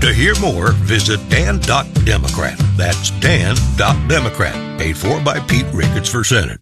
To hear more, visit Dan.Democrat. That's Dan.Democrat. Paid for by Pete Ricketts for Senate.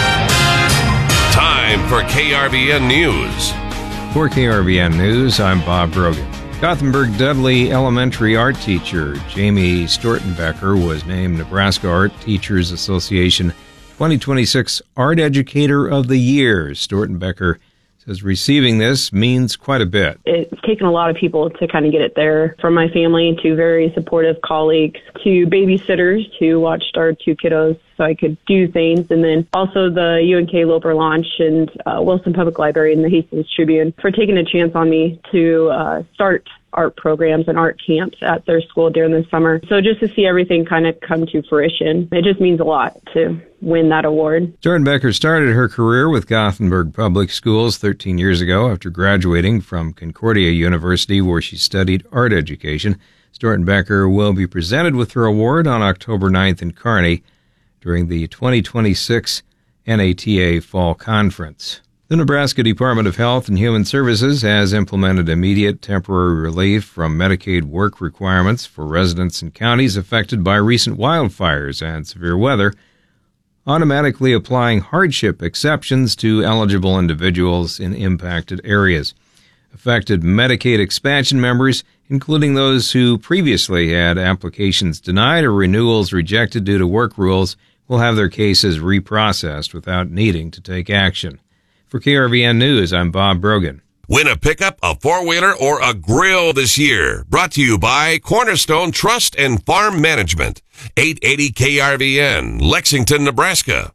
Time for KRVN News. For KRVN News, I'm Bob Brogan. Gothenburg Dudley Elementary art teacher Jamie Stortenbecker was named Nebraska Art Teachers Association 2026 Art Educator of the Year. Stortenbecker says receiving this means quite a bit. It's taken a lot of people to kind of get it there, from my family to very supportive colleagues to babysitters who watched our two kiddos so I could do things, and then also the UNK Loper launch and Wilson Public Library and the Hastings Tribune for taking a chance on me to start art programs and art camps at their school during the summer. So just to see everything kind of come to fruition, it just means a lot to win that award. Stortenbecker started her career with Gothenburg Public Schools 13 years ago after graduating from Concordia University, where she studied art education. Stortenbecker will be presented with her award on October 9th in Kearney during the 2026 NATA Fall Conference. The Nebraska Department of Health and Human Services has implemented immediate temporary relief from Medicaid work requirements for residents in counties affected by recent wildfires and severe weather, automatically applying hardship exceptions to eligible individuals in impacted areas. Affected Medicaid expansion members, including those who previously had applications denied or renewals rejected due to work rules, will have their cases reprocessed without needing to take action. For KRVN News, I'm Bob Brogan. Win a pickup, a four-wheeler, or a grill this year. Brought to you by Cornerstone Trust and Farm Management. 880 KRVN, Lexington, Nebraska.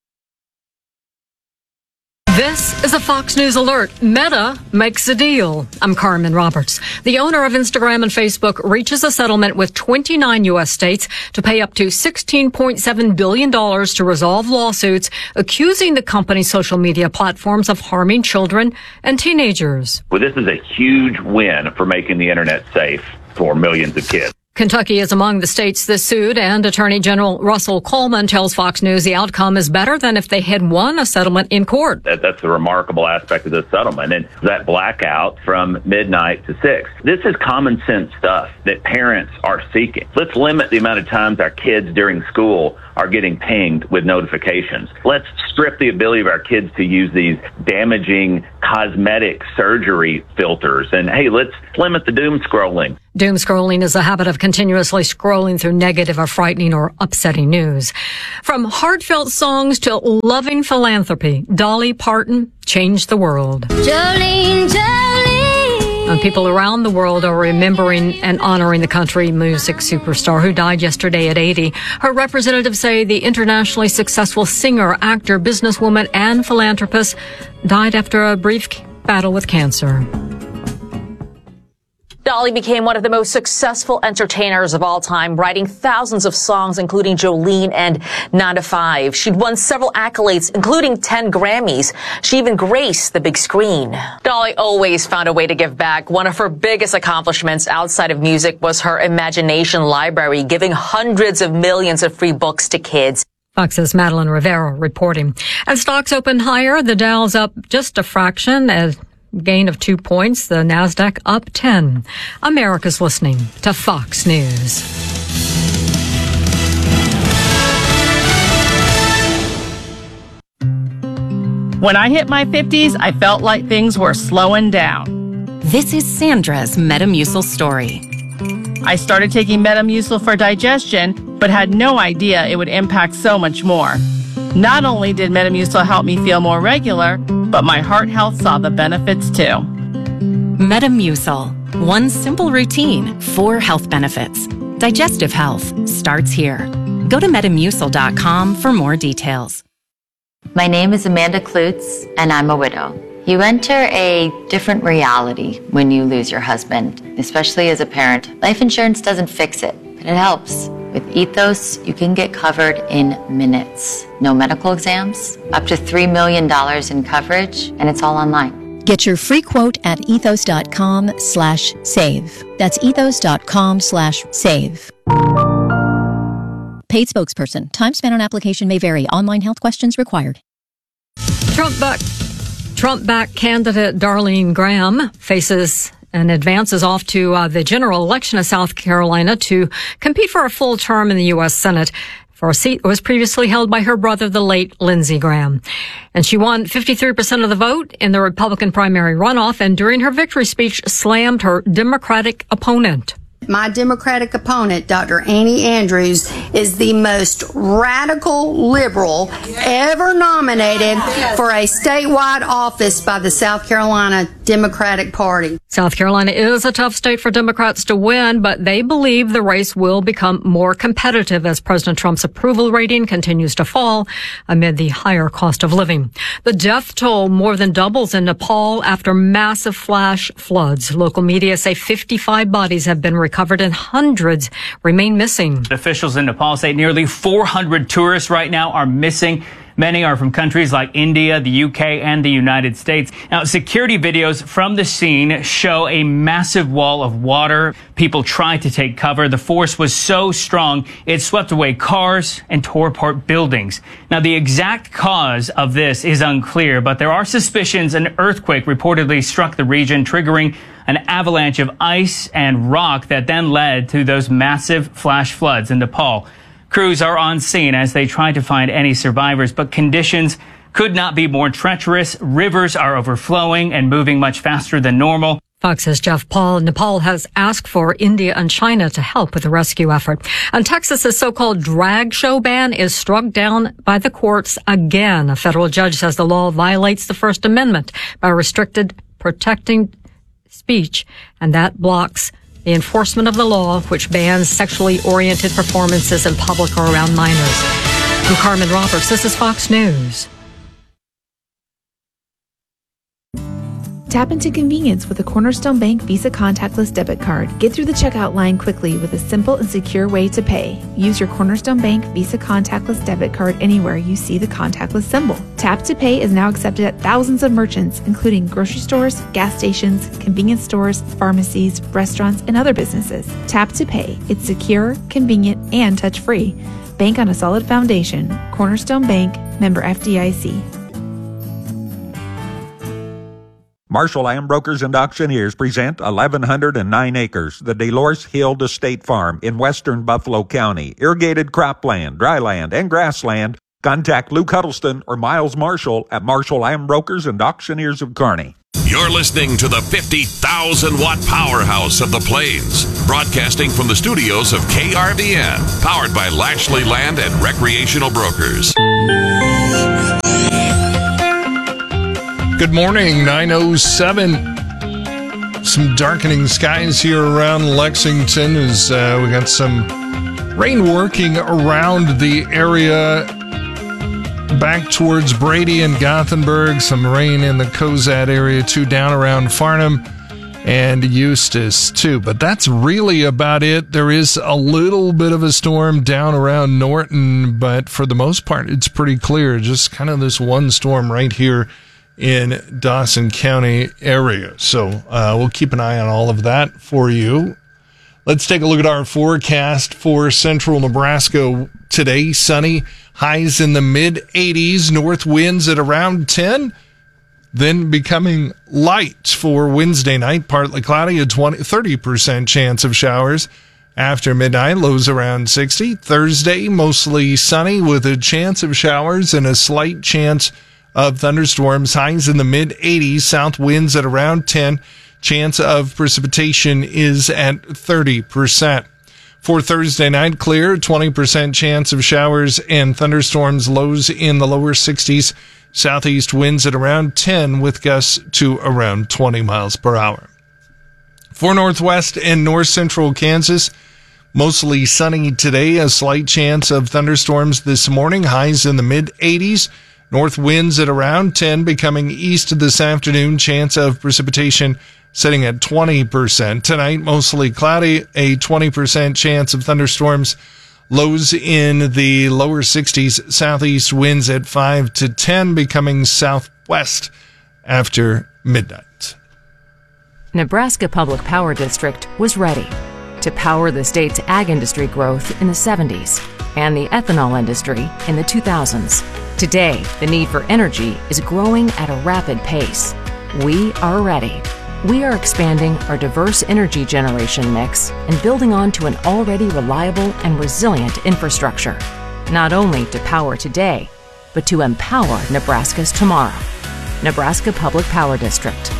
This is a Fox News alert. Meta makes a deal. I'm Carmen Roberts. The owner of Instagram and Facebook reaches a settlement with 29 U.S. states to pay up to $16.7 billion to resolve lawsuits accusing the company's social media platforms of harming children and teenagers. Well, this is a huge win for making the internet safe for millions of kids. Kentucky is among the states that sued, and Attorney General Russell Coleman tells Fox News the outcome is better than if they had won a settlement in court. That's the remarkable aspect of this settlement, and that blackout from midnight to 6. This is common sense stuff that parents are seeking. Let's limit the amount of times our kids during school are getting pinged with notifications. Let's strip the ability of our kids to use these damaging cosmetic surgery filters. And hey, let's limit the doom scrolling. Doom scrolling is a habit of continuously scrolling through negative or frightening or upsetting news. From heartfelt songs to loving philanthropy, Dolly Parton changed the world. Jolene, Jolene. And people around the world are remembering and honoring the country music superstar who died yesterday at 80. Her representatives say the internationally successful singer, actor, businesswoman, and philanthropist died after a brief battle with cancer. Dolly became one of the most successful entertainers of all time, writing thousands of songs, including Jolene and 9 to 5. She'd won several accolades, including 10 Grammys. She even graced the big screen. Dolly always found a way to give back. One of her biggest accomplishments outside of music was her Imagination Library, giving hundreds of millions of free books to kids. Fox's Madeline Rivera reporting. As stocks open higher, the Dow's up just a fraction, as gain of 2 points, the NASDAQ up 10. America's listening to Fox News. When I hit my 50s, I felt like things were slowing down. This is Sandra's Metamucil story. I started taking Metamucil for digestion, but had no idea it would impact so much more. Not only did Metamucil help me feel more regular, but my heart health saw the benefits too. Metamucil. One simple routine, 4 health benefits. Digestive health starts here. Go to Metamucil.com for more details. My name is Amanda Klutz, and I'm a widow. You enter a different reality when you lose your husband, especially as a parent. Life insurance doesn't fix it, but it helps. With Ethos, you can get covered in minutes. No medical exams, up to $3 million in coverage, and it's all online. Get your free quote at ethos.com/save. That's ethos.com/save. Paid spokesperson. Time spent on application may vary. Online health questions required. Trump-backed candidate Darlene Graham faces in advance, is off to the general election of South Carolina to compete for a full term in the U.S. Senate for a seat that was previously held by her brother, the late Lindsey Graham. And she won 53% of the vote in the Republican primary runoff, and during her victory speech slammed her Democratic opponent. My Democratic opponent, Dr. Annie Andrews, is the most radical liberal ever nominated for a statewide office by the South Carolina Democratic Party. South Carolina is a tough state for Democrats to win, but they believe the race will become more competitive as President Trump's approval rating continues to fall amid the higher cost of living. The death toll more than doubles in Nepal after massive flash floods. Local media say 55 bodies have been recovered and hundreds remain missing. Officials in Nepal say nearly 400 tourists right now are missing. Many are from countries like India, the UK, and the United States. Now, security videos from the scene show a massive wall of water. People tried to take cover. The force was so strong, it swept away cars and tore apart buildings. Now, the exact cause of this is unclear, but there are suspicions an earthquake reportedly struck the region, triggering an avalanche of ice and rock that then led to those massive flash floods in Nepal. Crews are on scene as they try to find any survivors, but conditions could not be more treacherous. Rivers are overflowing and moving much faster than normal. Fox's Jeff Paul. Nepal has asked for India and China to help with the rescue effort. And Texas's so-called drag show ban is struck down by the courts again. A federal judge says the law violates the First Amendment by protecting speech, and that blocks the enforcement of the law, which bans sexually oriented performances in public or around minors. I'm Carmen Roberts. This is Fox News. Tap into convenience with a Cornerstone Bank Visa contactless debit card. Get through the checkout line quickly with a simple and secure way to pay. Use your Cornerstone Bank Visa contactless debit card anywhere you see the contactless symbol. Tap to Pay is now accepted at thousands of merchants, including grocery stores, gas stations, convenience stores, pharmacies, restaurants, and other businesses. Tap to Pay. It's secure, convenient, and touch-free. Bank on a solid foundation. Cornerstone Bank, member FDIC. Marshall Land Brokers and Auctioneers present 1,109 acres, the Dolores Hill Estate Farm in western Buffalo County. Irrigated cropland, dryland, and grassland. Contact Luke Huddleston or Miles Marshall at Marshall Land Brokers and Auctioneers of Kearney. You're listening to the 50,000-watt powerhouse of the Plains, broadcasting from the studios of KRVN, powered by Lashley Land and Recreational Brokers. Good morning, 9:07. Some darkening skies here around Lexington as we got some rain working around the area back towards Brady and Gothenburg. Some rain in the Cozad area too, down around Farnham and Eustis too. But that's really about it. There is a little bit of a storm down around Norton, but for the most part, it's pretty clear. Just kind of this one storm right here in Dawson County area. So we'll keep an eye on all of that for you. Let's take a look at our forecast for central Nebraska today. Sunny, highs in the mid-80s, north winds at around 10, then becoming light for Wednesday night, partly cloudy, a 30% chance of showers. After midnight, lows around 60. Thursday, mostly sunny with a chance of showers and a slight chance of thunderstorms, highs in the mid-80s, south winds at around 10. Chance of precipitation is at 30%. For Thursday night, clear, 20% chance of showers and thunderstorms, lows in the lower 60s. Southeast winds at around 10 with gusts to around 20 miles per hour. For northwest and north central Kansas, mostly sunny today, a slight chance of thunderstorms this morning, highs in the mid-80s. North winds at around 10, becoming east this afternoon. Chance of precipitation sitting at 20%. Tonight, mostly cloudy, a 20% chance of thunderstorms. Lows in the lower 60s. Southeast winds at 5 to 10, becoming southwest after midnight. Nebraska Public Power District was ready to power the state's ag industry growth in the 70s and the ethanol industry in the 2000s. Today, the need for energy is growing at a rapid pace. We are ready. we are expanding our diverse energy generation mix and building onto an already reliable and resilient infrastructure, not only to power today, but to empower Nebraska's tomorrow. Nebraska Public Power District.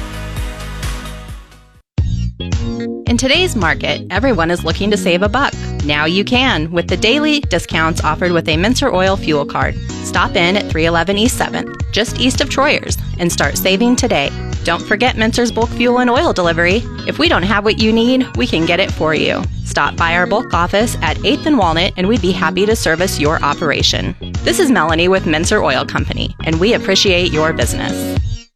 In today's market, everyone is looking to save a buck. Now you can with the daily discounts offered with a Mincer Oil fuel card. Stop in at 311 East 7th, just east of Troyers, and start saving today. Don't forget Mincer's bulk fuel and oil delivery. If we don't have what you need, we can get it for you. Stop by our bulk office at 8th and Walnut, and we'd be happy to service your operation. This is Melanie with Mincer Oil Company, and we appreciate your business.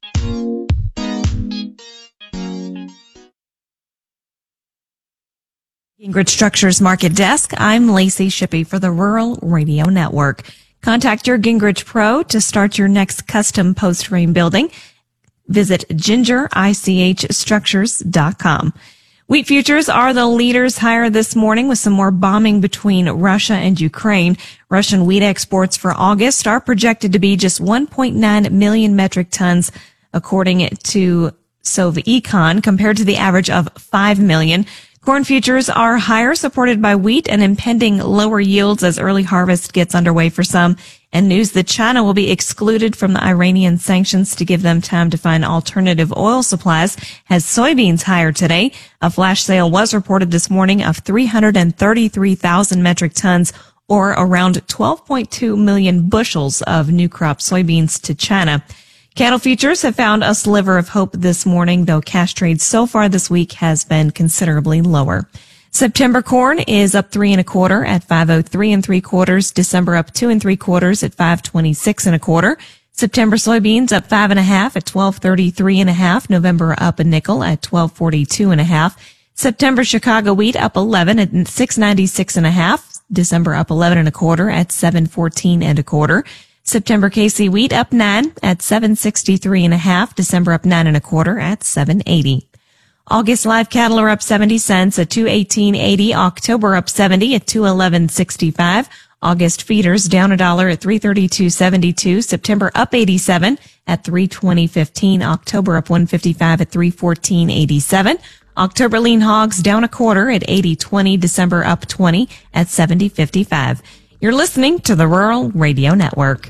Gingrich Structures Market Desk. I'm Lacey Shippey for the Rural Radio Network. Contact your Gingrich Pro to start your next custom post frame building. Visit gingerichstructures.com. Wheat futures are the leaders higher this morning with some more bombing between Russia and Ukraine. Russian wheat exports for August are projected to be just 1.9 million metric tons, according to Sovecon, compared to the average of 5 million. Corn futures are higher, supported by wheat and impending lower yields as early harvest gets underway for some, and news that China will be excluded from the Iranian sanctions to give them time to find alternative oil supplies has soybeans higher today. A flash sale was reported this morning of 333,000 metric tons, or around 12.2 million bushels of new crop soybeans to China. Cattle futures have found a sliver of hope this morning, though cash trade so far this week has been considerably lower. September corn is up 3 1/4 at 503 3/4. December up 2 3/4 at 526 1/4. September soybeans up 5 1/2 at 1233 1/2. November up a nickel at 1242 1/2. September Chicago wheat up 11 at 696 1/2. December up 11 1/4 at 714 1/4. September KC wheat up 9 at 763 1/2. December up 9 1/4 at 780. August live cattle are up 70 cents at 218.80. October up 70 at 211.65. August feeders down $1 at 332.72. September up 87 at 320.15. October up 155 at 314.87. October lean hogs down $0.25 at 80.20. December up 20 at 70.55. You're listening to the Rural Radio Network.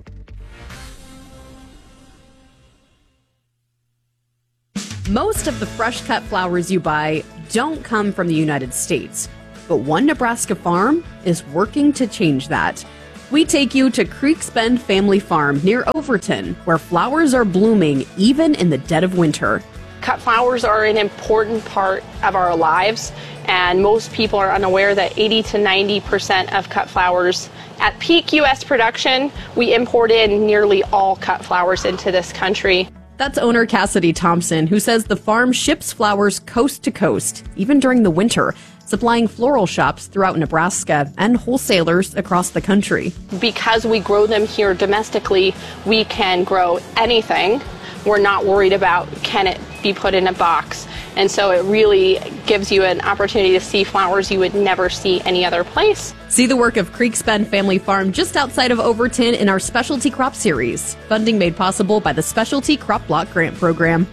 Most of the fresh cut flowers you buy don't come from the United States, but one Nebraska farm is working to change that. We take you to Creeks Bend Family Farm near Overton, where flowers are blooming even in the dead of winter. Cut flowers are an important part of our lives, and most people are unaware that 80 to 90% of cut flowers at peak U.S. production, we import in nearly all cut flowers into this country. That's owner Cassidy Thompson, who says the farm ships flowers coast to coast, even during the winter, supplying floral shops throughout Nebraska and wholesalers across the country. Because we grow them here domestically, we can grow anything. We're not worried about can it be put in a box. And so it really gives you an opportunity to see flowers you would never see any other place. See the work of Creeks Bend Family Farm just outside of Overton in our Specialty Crop Series. Funding made possible by the Specialty Crop Block Grant Program.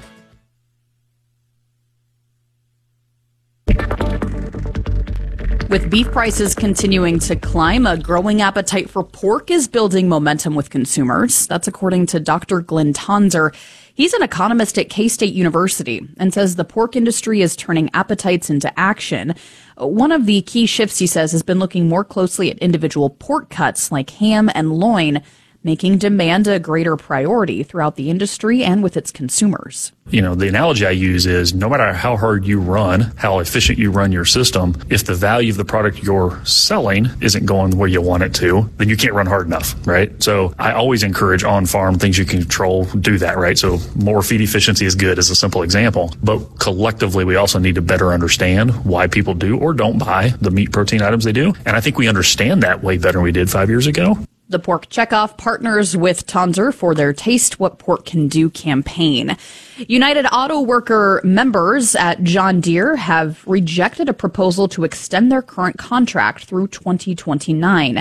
With beef prices continuing to climb, a growing appetite for pork is building momentum with consumers. That's according to Dr. Glenn Tonzer. He's an economist at K-State University and says the pork industry is turning appetites into action. One of the key shifts, he says, has been looking more closely at individual pork cuts like ham and loin, making demand a greater priority throughout the industry and with its consumers. You know, the analogy I use is no matter how hard you run, how efficient you run your system, if the value of the product you're selling isn't going where you want it to, then you can't run hard enough, right? So I always encourage on-farm things you can control, do that, right? So more feed efficiency is good as a simple example. But collectively, we also need to better understand why people do or don't buy the meat protein items they do. And I think we understand that way better than we did 5 years ago. The Pork Checkoff partners with Tonzer for their Taste What Pork Can Do campaign. United Auto Worker members at John Deere have rejected a proposal to extend their current contract through 2029.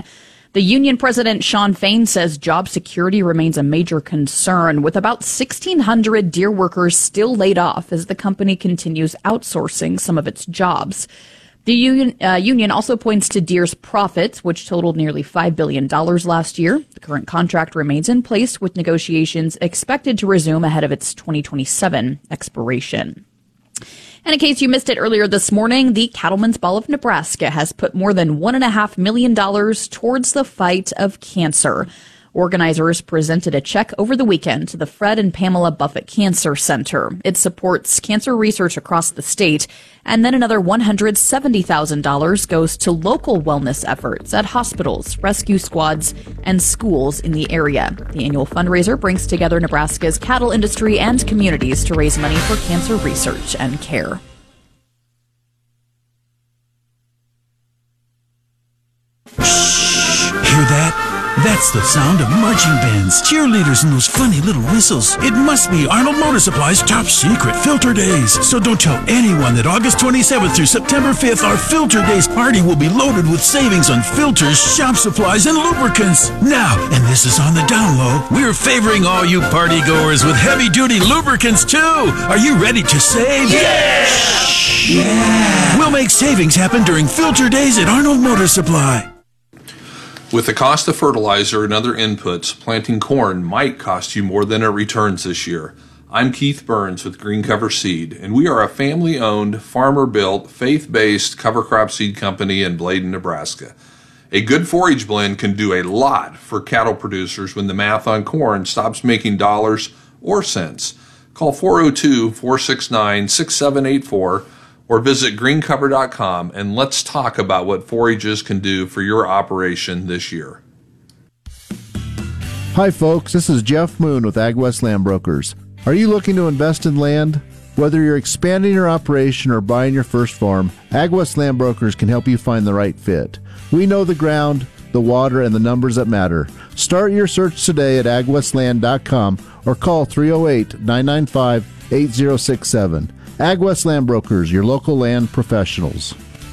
The union president, Shawn Fain, says job security remains a major concern, with about 1,600 Deere workers still laid off as the company continues outsourcing some of its jobs. The union also points to Deere's profits, which totaled nearly $5 billion last year. The current contract remains in place, with negotiations expected to resume ahead of its 2027 expiration. And in case you missed it earlier this morning, the Cattlemen's Ball of Nebraska has put more than $1.5 million towards the fight of cancer. Organizers presented a check over the weekend to the Fred and Pamela Buffett Cancer Center. It supports cancer research across the state, and then another $170,000 goes to local wellness efforts at hospitals, rescue squads, and schools in the area. The annual fundraiser brings together Nebraska's cattle industry and communities to raise money for cancer research and care. Hear that? That's the sound of marching bands, cheerleaders, and those funny little whistles. It must be Arnold Motor Supply's top secret Filter Days. So don't tell anyone that August 27th through September 5th, our Filter Days party will be loaded with savings on filters, shop supplies, and lubricants. Now, and this is on the down low, we're favoring all you party goers with heavy-duty lubricants, too. Are you ready to save? Yeah! We'll make savings happen during Filter Days at Arnold Motor Supply. With the cost of fertilizer and other inputs, planting corn might cost you more than it returns this year. I'm Keith Burns with Green Cover Seed, and we are a family-owned, farmer-built, faith-based cover crop seed company in Bladen, Nebraska. A good forage blend can do a lot for cattle producers when the math on corn stops making dollars or cents. Call 402-469-6784 or visit greencover.com and let's talk about what forages can do for your operation this year. Hi folks, this is Jeff Moon with AgWest Land Brokers. Are you looking to invest in land? Whether you're expanding your operation or buying your first farm, AgWest Land Brokers can help you find the right fit. We know the ground, the water, and the numbers that matter. Start your search today at agwestland.com or call 308-995-8067. AgWest Land Brokers, your local land professionals.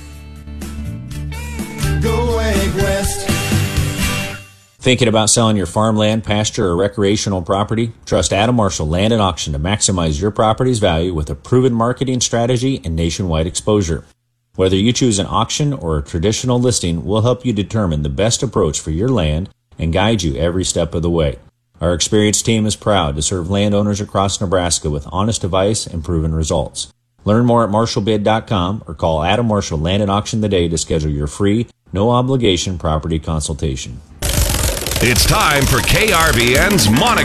Go AgWest. Thinking about selling your farmland, pasture, or recreational property? Trust Adam Marshall Land and Auction to maximize your property's value with a proven marketing strategy and nationwide exposure. Whether you choose an auction or a traditional listing, we'll help you determine the best approach for your land and guide you every step of the way. Our experienced team is proud to serve landowners across Nebraska with honest advice and proven results. Learn more at marshallbid.com or call Adam Marshall Land and Auction today to schedule your free, no-obligation property consultation. It's time for KRVN's Monica